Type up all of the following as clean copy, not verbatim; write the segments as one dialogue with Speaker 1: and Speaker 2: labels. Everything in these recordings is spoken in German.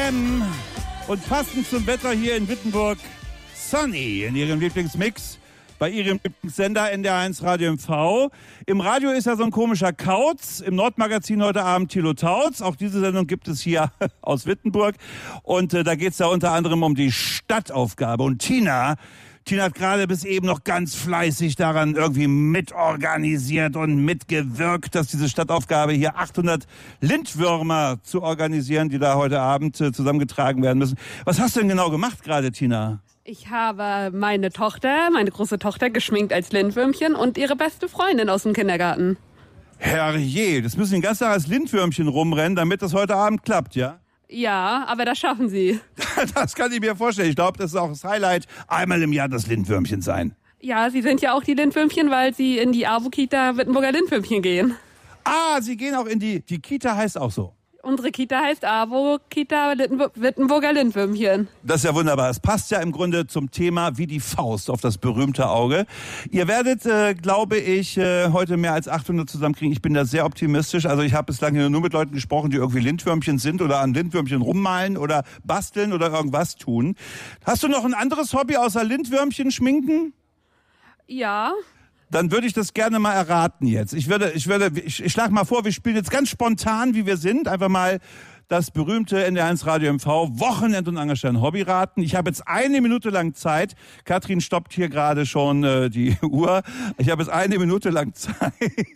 Speaker 1: FM und passend zum Wetter hier in Wittenburg Sunny in ihrem Lieblingsmix. Bei ihrem Lieblingssender NDR1 Radio MV. Im Radio ist ja so ein komischer Kauz. Im Nordmagazin heute Abend Thilo Tautz. Auch diese Sendung gibt es hier aus Wittenburg. Und da geht es ja unter anderem um die Stadtaufgabe. Und Tina hat gerade bis eben noch ganz fleißig daran irgendwie mitorganisiert und mitgewirkt, dass diese Stadtaufgabe hier 800 Lindwürmer zu organisieren, die da heute Abend zusammengetragen werden müssen. Was hast du denn genau gemacht gerade, Tina?
Speaker 2: Ich habe meine große Tochter, geschminkt als Lindwürmchen und ihre beste Freundin aus dem Kindergarten.
Speaker 1: Herrje, das müssen die den ganzen Tag als Lindwürmchen rumrennen, damit das heute Abend klappt, ja?
Speaker 2: Ja, aber das schaffen sie.
Speaker 1: Das kann ich mir vorstellen. Ich glaube, das ist auch das Highlight, einmal im Jahr das Lindwürmchen sein.
Speaker 2: Ja, sie sind ja auch die Lindwürmchen, weil sie in die AWO-Kita Wittenburger Lindwürmchen gehen.
Speaker 1: Ah, sie gehen auch in die Kita heißt auch so.
Speaker 2: Unsere Kita heißt AWO-Kita Wittenburger Lindwürmchen.
Speaker 1: Das ist ja wunderbar. Es passt ja im Grunde zum Thema wie die Faust auf das berühmte Auge. Ihr werdet, glaube ich, heute mehr als 800 zusammenkriegen. Ich bin da sehr optimistisch. Also ich habe bislang nur mit Leuten gesprochen, die irgendwie Lindwürmchen sind oder an Lindwürmchen rummalen oder basteln oder irgendwas tun. Hast du noch ein anderes Hobby außer Lindwürmchen schminken?
Speaker 2: Ja.
Speaker 1: Dann würde ich das gerne mal erraten jetzt. Ich schlage mal vor, wir spielen jetzt ganz spontan, wie wir sind, einfach mal das berühmte NDR1 Radio MV Wochenend- und Angerstein Hobbyraten. Ich habe jetzt 1 Minute lang Zeit. Katrin stoppt hier gerade schon die Uhr. Ich habe jetzt 1 Minute lang Zeit.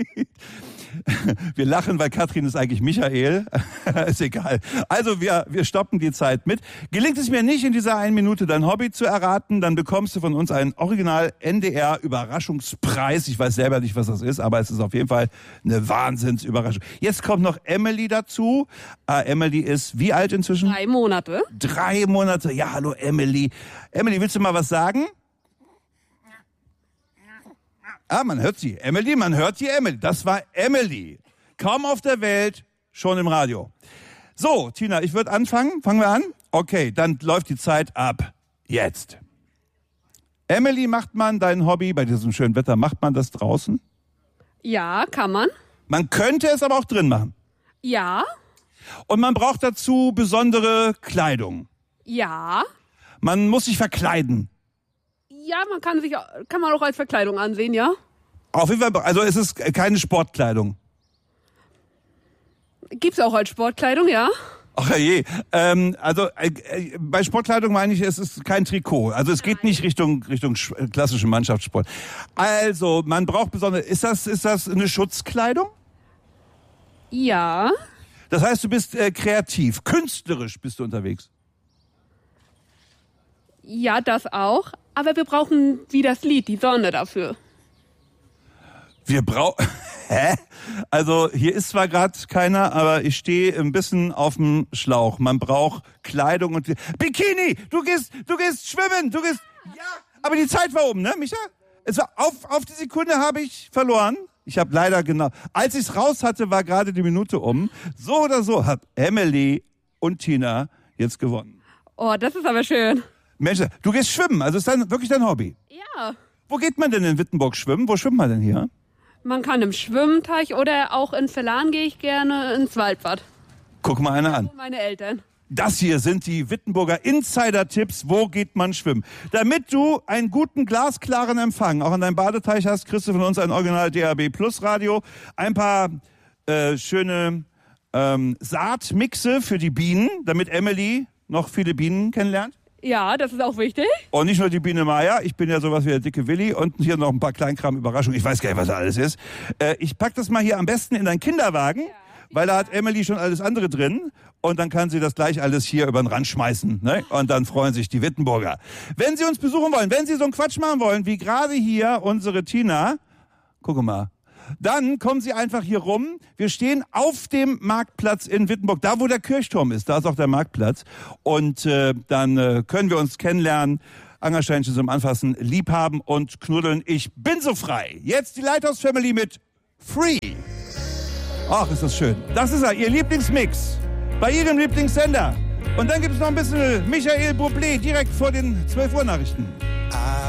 Speaker 1: Wir lachen, weil Katrin ist eigentlich Michael. Ist egal. Also wir stoppen die Zeit mit. Gelingt es mir nicht, in dieser 1 Minute dein Hobby zu erraten, dann bekommst du von uns einen Original NDR Überraschungspreis. Ich weiß selber nicht, was das ist, aber es ist auf jeden Fall eine Wahnsinnsüberraschung. Jetzt kommt noch Emily dazu. Emily ist wie alt inzwischen?
Speaker 2: 3 Monate.
Speaker 1: 3 Monate. Ja, hallo Emily. Emily, willst du mal was sagen? Ah, man hört sie. Emily, man hört die Emily. Das war Emily. Kaum auf der Welt, schon im Radio. So, Tina, ich würde anfangen. Fangen wir an? Okay, dann läuft die Zeit ab. Jetzt. Emily, macht man dein Hobby, bei diesem schönen Wetter, macht man das draußen?
Speaker 2: Ja, kann man.
Speaker 1: Man könnte es aber auch drin machen.
Speaker 2: Ja.
Speaker 1: Und man braucht dazu besondere Kleidung.
Speaker 2: Ja.
Speaker 1: Man muss sich verkleiden.
Speaker 2: Ja, kann man auch als Verkleidung ansehen, ja.
Speaker 1: Auf jeden Fall, also es ist keine Sportkleidung.
Speaker 2: Gibt's auch als Sportkleidung, ja.
Speaker 1: Ach je, bei Sportkleidung meine ich, es ist kein Trikot. Also es geht nicht Richtung klassischen Mannschaftssport. Also man braucht besonders. Ist das eine Schutzkleidung?
Speaker 2: Ja.
Speaker 1: Das heißt, du bist kreativ, künstlerisch bist du unterwegs.
Speaker 2: Ja, das auch. Aber wir brauchen wie das Lied, die Sonne dafür.
Speaker 1: Wir brauchen... Hä? Also hier ist zwar gerade keiner, aber ich stehe ein bisschen auf dem Schlauch. Man braucht Kleidung und... Bikini! Du gehst schwimmen! Ja, aber die Zeit war um, ne, Micha? Es war auf die Sekunde habe ich verloren. Ich habe leider als ich es raus hatte, war gerade die Minute um. So oder so hat Emily und Tina jetzt gewonnen.
Speaker 2: Oh, das ist aber schön.
Speaker 1: Mensch, du gehst schwimmen, also ist das wirklich dein Hobby?
Speaker 2: Ja.
Speaker 1: Wo geht man denn in Wittenburg schwimmen? Wo schwimmt man denn hier?
Speaker 2: Man kann im Schwimmteich oder auch in Verlan gehe ich gerne ins Waldbad.
Speaker 1: Guck mal einer an.
Speaker 2: Meine Eltern.
Speaker 1: Das hier sind die Wittenburger Insider-Tipps, wo geht man schwimmen. Damit du einen guten, glasklaren Empfang auch an deinem Badeteich hast, kriegst du von uns ein Original DAB Plus Radio, ein paar schöne Saatmixe für die Bienen, damit Emily noch viele Bienen kennenlernt.
Speaker 2: Ja, das ist auch wichtig.
Speaker 1: Und nicht nur die Biene Maya, ich bin ja sowas wie der dicke Willi und hier noch ein paar Kleinkram-Überraschungen. Ich weiß gar nicht, was da alles ist. Ich pack das mal hier am besten in deinen Kinderwagen, weil da hat Emily schon alles andere drin und dann kann sie das gleich alles hier über den Rand schmeißen, ne? Und dann freuen sich die Wittenburger. Wenn Sie uns besuchen wollen, wenn Sie so einen Quatsch machen wollen, wie gerade hier unsere Tina, guck mal, dann kommen Sie einfach hier rum. Wir stehen auf dem Marktplatz in Wittenburg, da wo der Kirchturm ist, da ist auch der Marktplatz. Und dann können wir uns kennenlernen, Angersteinchen zum Anfassen, liebhaben und knuddeln. Ich bin so frei. Jetzt die Lighthouse Family mit Free. Ach, ist das schön. Das ist er, Ihr Lieblingsmix bei Ihrem Lieblingssender. Und dann gibt es noch ein bisschen Michael Bublé direkt vor den 12 Uhr Nachrichten.